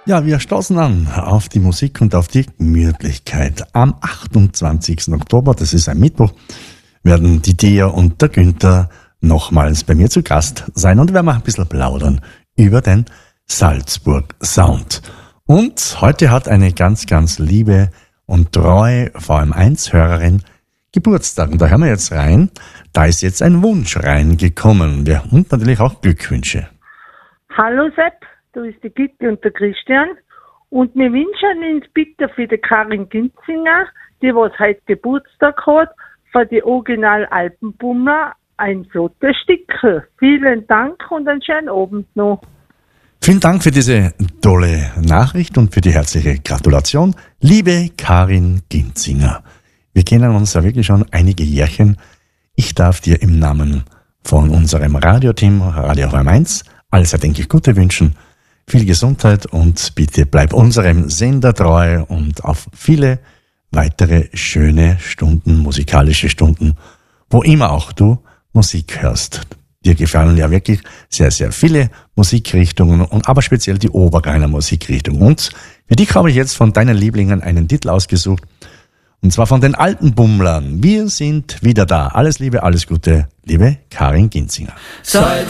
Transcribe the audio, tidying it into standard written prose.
Ja, wir stoßen an auf die Musik und auf die Gemütlichkeit. Am 28. Oktober, das ist ein Mittwoch, werden die Dea und der Günther nochmals bei mir zu Gast sein und wir werden ein bisschen plaudern über den Salzburg Sound. Und heute hat eine ganz, ganz liebe und treue VM1-Hörerin Geburtstag. Und da hören wir jetzt rein. Da ist jetzt ein Wunsch reingekommen. Und natürlich auch Glückwünsche. Hallo Sepp, da ist die Gitte und der Christian. Und wir wünschen uns bitte für die Karin Günzinger, die was heute Geburtstag hat, für die Original Alpenbummler ein flottes Stück. Vielen Dank und einen schönen Abend noch. Vielen Dank für diese tolle Nachricht und für die herzliche Gratulation. Liebe Karin Günzinger, wir kennen uns ja wirklich schon einige Jährchen. Ich darf dir im Namen von unserem Radioteam, Radio FM1, alles erdenklich Gute wünschen. Viel Gesundheit und bitte bleib unserem Sender treu und auf viele weitere schöne Stunden, musikalische Stunden, wo immer auch du Musik hörst. Dir gefallen ja wirklich sehr, sehr viele Musikrichtungen und aber speziell die Obergreiner Musikrichtung. Und für dich habe ich jetzt von deinen Lieblingen einen Titel ausgesucht. Und zwar von den Alpenbummlern. Wir sind wieder da. Alles Liebe, alles Gute, liebe Karin Günzinger. Seit